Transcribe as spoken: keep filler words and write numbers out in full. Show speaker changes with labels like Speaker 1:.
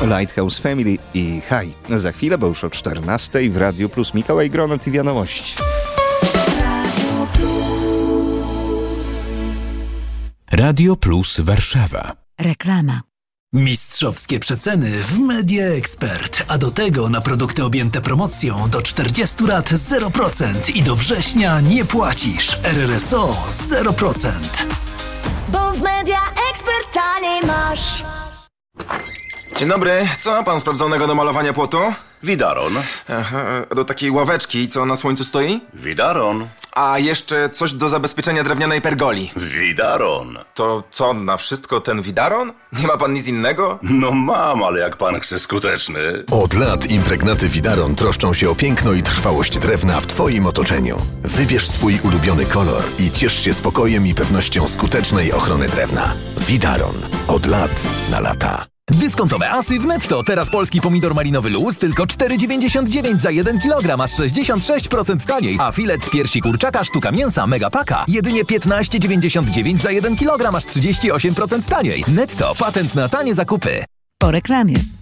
Speaker 1: Lighthouse Family i High. Za chwilę, bo już o czternastej w Radiu Plus Mikołaj Gronet i wiadomości.
Speaker 2: Radio Plus Warszawa.
Speaker 3: Reklama.
Speaker 4: Mistrzowskie przeceny w Media Expert, a do tego na produkty objęte promocją do czterdziestu lat zero procent i do września nie płacisz. R R S O zero procent.
Speaker 5: Bo w Media Expert taniej masz.
Speaker 6: Dzień dobry, co ma pan sprawdzonego do malowania płotu?
Speaker 7: Widaron.
Speaker 6: Aha, do takiej ławeczki, co na słońcu stoi?
Speaker 7: Widaron.
Speaker 6: A jeszcze coś do zabezpieczenia drewnianej pergoli.
Speaker 7: Widaron.
Speaker 6: To co, na wszystko ten widaron? Nie ma pan nic innego?
Speaker 7: No mam, ale jak pan chce skuteczny.
Speaker 2: Od lat impregnaty Widaron troszczą się o piękno i trwałość drewna w Twoim otoczeniu. Wybierz swój ulubiony kolor i ciesz się spokojem i pewnością skutecznej ochrony drewna. Widaron. Od lat na lata.
Speaker 8: Dyskontowe asy w Netto. Teraz polski pomidor malinowy luz tylko cztery dziewięćdziesiąt dziewięć za jeden kilogram, aż sześćdziesiąt sześć procent taniej. A filet z piersi kurczaka sztuka mięsa Megapaka jedynie piętnaście dziewięćdziesiąt dziewięć za jeden kilogram, aż trzydzieści osiem procent taniej. Netto. Patent na tanie zakupy.
Speaker 3: Po reklamie.